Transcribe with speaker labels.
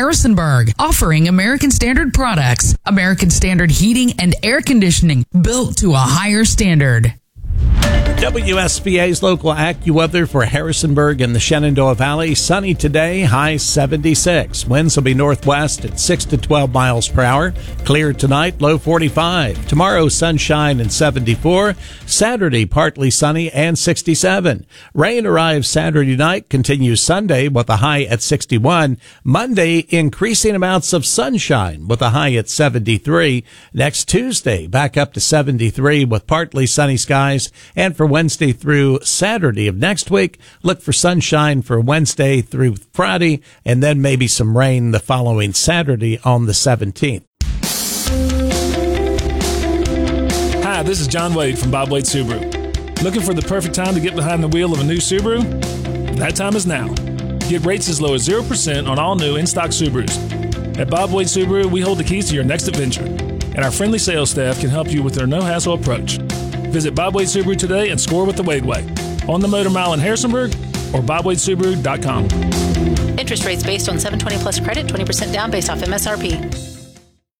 Speaker 1: Harrisonburg, offering American Standard products. American Standard heating and air conditioning, built to a higher standard.
Speaker 2: WSBA's local AccuWeather for Harrisonburg and the Shenandoah Valley. Sunny today, high 76. Winds will be northwest at 6 to 12 miles per hour. Clear tonight, low 45. Tomorrow, sunshine and 74. Saturday, partly sunny and 67. Rain arrives Saturday night, continues Sunday with a high at 61. Monday, increasing amounts of sunshine with a high at 73. Next Tuesday, back up to 73 with partly sunny skies. And for Wednesday through Saturday of next week, look for sunshine for Wednesday through Friday, and then maybe some rain the following Saturday on the 17th.
Speaker 3: Hi, this is John Wade from Bob Wade Subaru. Looking for the perfect time to get behind the wheel of a new Subaru? That time is now. Get rates as low as 0% on all new in-stock Subarus. At Bob Wade Subaru, we hold the keys to your next adventure, and our friendly sales staff can help you with their no-hassle approach. Visit Bob Wade Subaru today and score with the Wade Way. On the Motor Mile in Harrisonburg or BobWadeSubaru.com.
Speaker 4: Interest rates based on 720 plus credit, 20% down based off MSRP.